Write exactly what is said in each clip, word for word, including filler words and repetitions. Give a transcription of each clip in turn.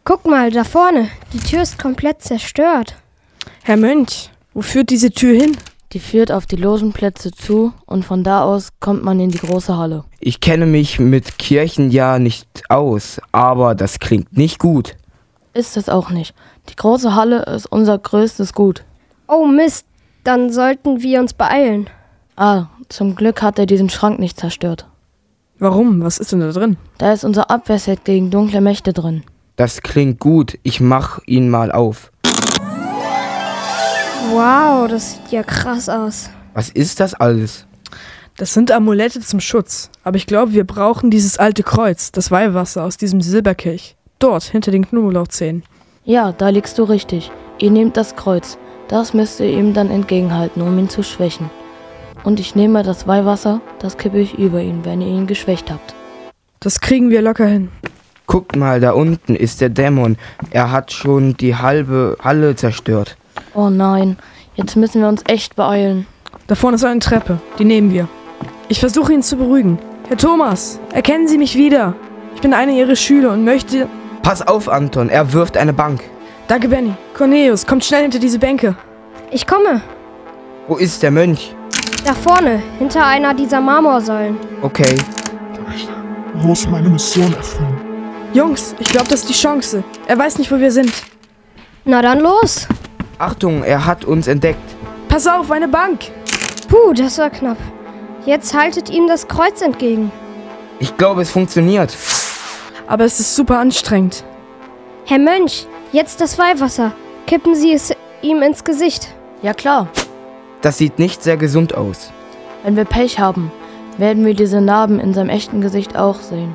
Guck mal, da vorne. Die Tür ist komplett zerstört. Herr Mönch, wo führt diese Tür hin? Die führt auf die Logenplätze zu und von da aus kommt man in die große Halle. Ich kenne mich mit Kirchen ja nicht aus, aber das klingt nicht gut. Ist es auch nicht. Die große Halle ist unser größtes Gut. Oh Mist, dann sollten wir uns beeilen. Ah, zum Glück hat er diesen Schrank nicht zerstört. Warum? Was ist denn da drin? Da ist unser Abwehrset gegen dunkle Mächte drin. Das klingt gut, ich mach ihn mal auf. Wow, das sieht ja krass aus. Was ist das alles? Das sind Amulette zum Schutz. Aber ich glaube, wir brauchen dieses alte Kreuz, das Weihwasser aus diesem Silberkelch. Dort, hinter den Knoblauchzehen. Ja, da liegst du richtig. Ihr nehmt das Kreuz. Das müsst ihr ihm dann entgegenhalten, um ihn zu schwächen. Und ich nehme das Weihwasser, das kippe ich über ihn, wenn ihr ihn geschwächt habt. Das kriegen wir locker hin. Guckt mal, da unten ist der Dämon. Er hat schon die halbe Halle zerstört. Oh nein, jetzt müssen wir uns echt beeilen. Da vorne ist eine Treppe, die nehmen wir. Ich versuche ihn zu beruhigen. Herr Thomas, erkennen Sie mich wieder? Ich bin einer Ihrer Schüler und möchte... Pass auf, Anton, er wirft eine Bank. Danke, Benny. Cornelius, kommt schnell hinter diese Bänke. Ich komme. Wo ist der Mönch? Da vorne, hinter einer dieser Marmorsäulen. Okay. Ich muss meine Mission erfüllen. Jungs, ich glaube, das ist die Chance. Er weiß nicht, wo wir sind. Na dann los. Achtung, er hat uns entdeckt. Pass auf, eine Bank. Puh, das war knapp. Jetzt haltet ihm das Kreuz entgegen. Ich glaube, es funktioniert. Aber es ist super anstrengend. Herr Mönch, jetzt das Weihwasser. Kippen Sie es ihm ins Gesicht. Ja klar, Das sieht nicht sehr gesund aus. wenn wir Pech haben, werden wir diese Narben in seinem echten Gesicht auch sehen.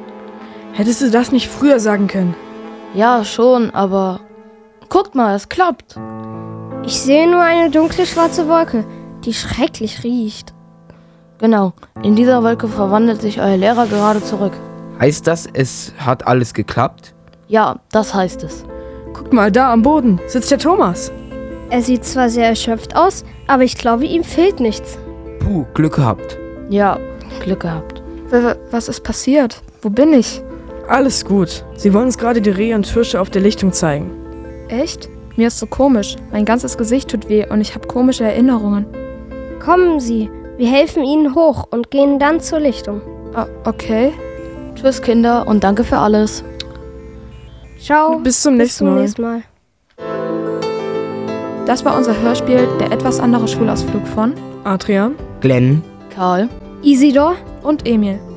Hättest du das nicht früher sagen können? Ja, schon, aber... Guckt mal, es klappt. Ich sehe nur eine dunkle schwarze Wolke, die schrecklich riecht. Genau, in dieser Wolke verwandelt sich euer Lehrer gerade zurück. Heißt das, es hat alles geklappt? Ja, das heißt es. Guck mal, da am Boden sitzt der Thomas. Er sieht zwar sehr erschöpft aus, aber ich glaube, ihm fehlt nichts. Puh, Glück gehabt. Ja, Glück gehabt. W- Was ist passiert? Wo bin ich? Alles gut. Sie wollen uns gerade die Rehe und Hirsche auf der Lichtung zeigen. Echt? Mir ist so komisch. Mein ganzes Gesicht tut weh und ich habe komische Erinnerungen. Kommen Sie, wir helfen Ihnen hoch und gehen dann zur Lichtung. Ah, okay. Tschüss, Kinder, und danke für alles. Ciao. Bis zum Bis nächsten zum Mal. nächsten Mal. Das war unser Hörspiel Der etwas andere Schulausflug von Adrian? Glenn? Karl? Isidor? und Emil.